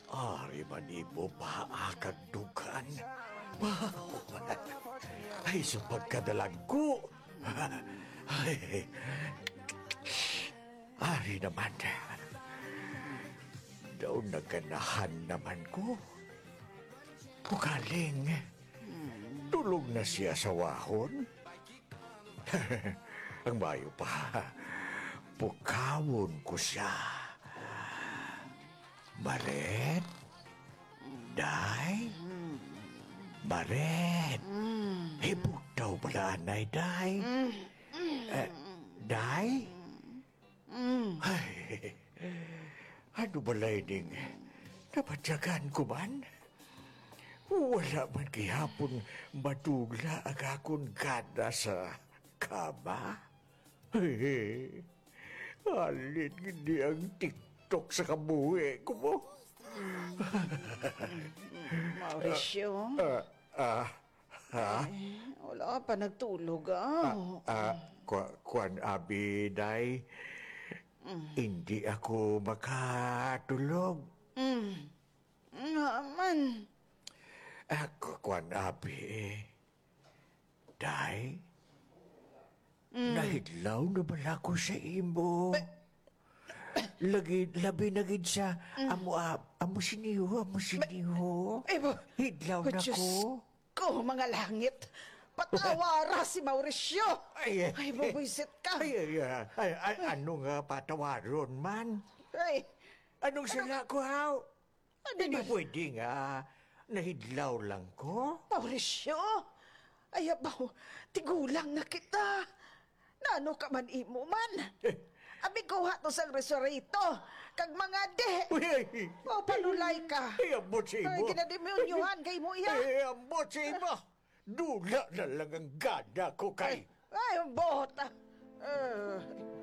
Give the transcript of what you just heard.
Ari manibo pa akag dugan. Ay, sa pagkadalag ko. Ay, ari naman. Daw naganahan naman ko. Pukaling. Tulog na siya sa wahon. Ang bayo pa. Pukawon ko siya. Maret? Day? Maret? Hibog daw pala, anay, Day? Day? Ay, ano balay ding napadyagan ko man? Wala man kihapon matugla ang akong gana sa kama. Hey, alit hindi ang TikTok sa kabuhi ko mo. Mauricio? Wala pa nagtulog, Kwan abi, Day. Hindi ako makatulog. Naman. Kwan abi, Day. Nahidlaw na bala ko sa imo. Labi na gid sa amo siniho. Hidlaw na Diyos ko. ko, mga langit. Patawara si Mauricio. Ay, bubuisit ka. Ano nga patawaron man? Ay, Anong sila ko, haw? Hindi ba? pwede nga. Nahidlaw lang ko. Mauricio? Ay, abaw, tigulang na kita. Nano ka man imo man? Abi kuha to sa resorito. Kag mga de. O panulay ka. Ambot sa Ay, imo. kinadimiunyuhan kay mo iya. Ambot sa imo. Dula na lang ang gana ko kay. Ay, bota.